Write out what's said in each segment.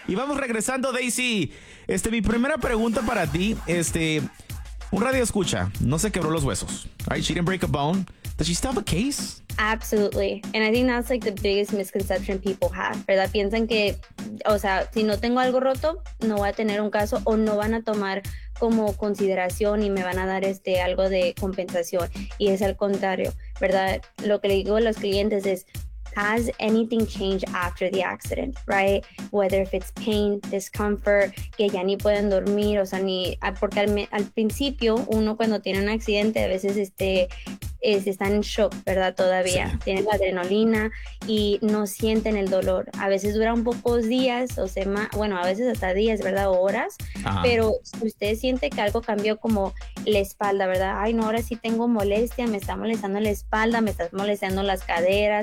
Y vamos regresando, Daisy. Mi primera pregunta para ti, un radio escucha, no se quebró los huesos. Right? She didn't break a bone. Does she still have a case? Absolutely. And I think that's like the biggest misconception people have, ¿verdad? Piensan que, o sea, si no tengo algo roto, no voy a tener un caso o no van a tomar como consideración y me van a dar algo de compensación. Y es al contrario, ¿verdad? Lo que le digo a los clientes es, has anything changed after the accident, right? Whether if it's pain, discomfort, que ya ni pueden dormir, o sea, porque al principio uno cuando tiene un accidente a veces están en shock, ¿verdad? Todavía tienen la adrenalina y no sienten el dolor. A veces duran pocos días o a veces hasta días, ¿verdad? O horas. Ajá. Pero si usted siente que algo cambió como la espalda, ¿verdad? Ay, no, ahora sí tengo molestia, me está molestando la espalda, me está molestando las caderas,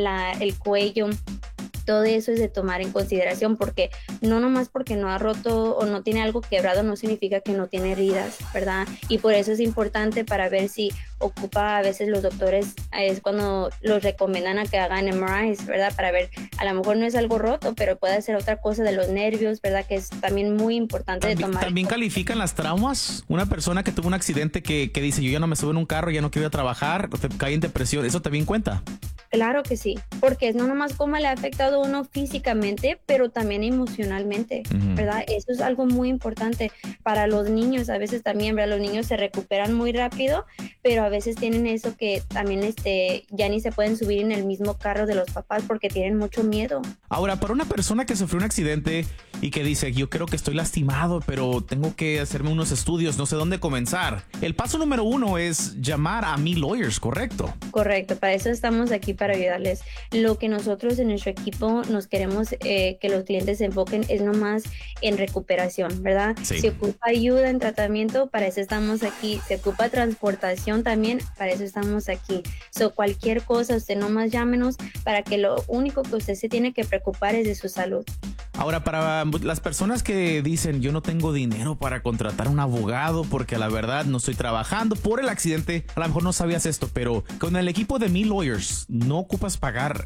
el cuello. Todo eso es de tomar en consideración porque no nomás porque no ha roto o no tiene algo quebrado no significa que no tiene heridas, ¿verdad? Y por eso es importante para ver si ocupa, a veces los doctores es cuando los recomiendan a que hagan MRIs, ¿verdad? Para ver, a lo mejor no es algo roto, pero puede ser otra cosa de los nervios, ¿verdad? Que es también muy importante de tomar. ¿También califican las traumas? Una persona que tuvo un accidente que dice, yo ya no me subo en un carro, ya no quiero ir a trabajar, cae en depresión, ¿eso también cuenta? Claro que sí, porque es no nomás cómo le ha afectado a uno físicamente, pero también emocionalmente, ¿verdad? Eso es algo muy importante para los niños, a veces también, ¿verdad? Los niños se recuperan muy rápido, pero a veces tienen eso que también ya ni se pueden subir en el mismo carro de los papás porque tienen mucho miedo. Ahora, para una persona que sufrió un accidente y que dice, yo creo que estoy lastimado, pero tengo que hacerme unos estudios, no sé dónde comenzar. El paso número 1 es llamar a Me Lawyers, ¿correcto? Correcto, para eso estamos aquí, para ayudarles. Lo que nosotros en nuestro equipo nos queremos que los clientes se enfoquen es nomás en recuperación, ¿verdad? Sí. Si ocupa ayuda en tratamiento, para eso estamos aquí. Si ocupa transportación también, para eso estamos aquí. Cualquier cosa, usted nomás llámenos para que lo único que usted se tiene que preocupar es de su salud. Ahora, para las personas que dicen, yo no tengo dinero para contratar un abogado porque la verdad no estoy trabajando por el accidente, a lo mejor no sabías esto, pero con el equipo de Me Lawyers no ocupas pagar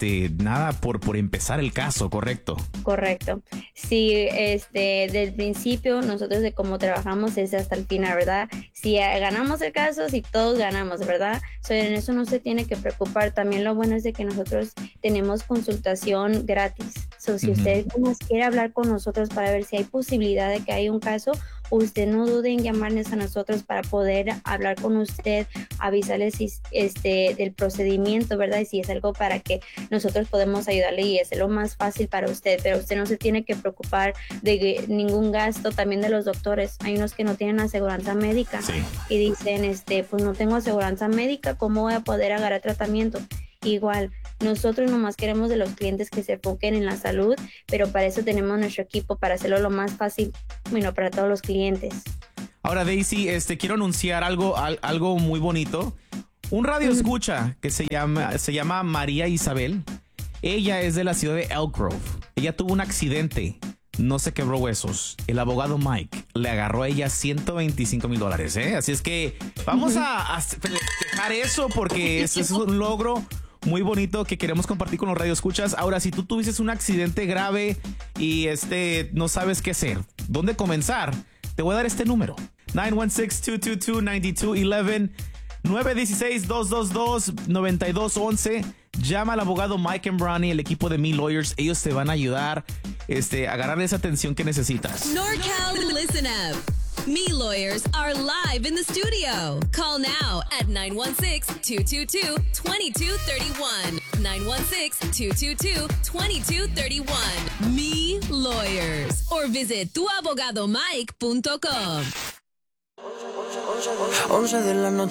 nada por empezar el caso, ¿correcto? Correcto. Sí, desde el principio nosotros de cómo trabajamos es hasta el final, ¿verdad? Si ganamos el caso, si todos ganamos, ¿verdad? En eso no se tiene que preocupar. También lo bueno es de que nosotros tenemos consultación gratis. Si usted más quiere hablar con nosotros para ver si hay posibilidad de que haya un caso, usted no dude en llamarnos a nosotros para poder hablar con usted, avisarle del procedimiento, ¿verdad? Y si es algo para que nosotros podemos ayudarle y es lo más fácil para usted, pero usted no se tiene que preocupar de ningún gasto. También de los doctores, hay unos que no tienen aseguranza médica y dicen, pues no tengo aseguranza médica, ¿cómo voy a poder agarrar tratamiento? Igual, nosotros nomás queremos de los clientes que se enfoquen en la salud, pero para eso tenemos nuestro equipo, para hacerlo lo más fácil, para todos los clientes. Ahora, Daisy, quiero anunciar algo muy bonito. Un radio escucha que se llama María Isabel. Ella es de la ciudad de Elk Grove. Ella tuvo un accidente. No se quebró huesos. El abogado Mike le agarró a ella $125,000, ¿eh? Así es que vamos a festejar eso porque es un logro muy bonito que queremos compartir con los radioescuchas. Ahora, si tú tuvieses un accidente grave y no sabes qué hacer, dónde comenzar, te voy a dar este número. 916-222-9211, 916-222-9211. Llama al abogado Mike Embrani, el equipo de Me Lawyers. Ellos te van a ayudar a agarrar esa atención que necesitas. NorCal, listen up. Me Lawyers are live in the studio. Call now at 916-222-2231. 916-222-2231. Me Lawyers. Or visit tuabogadomike.com. 11 de la noche.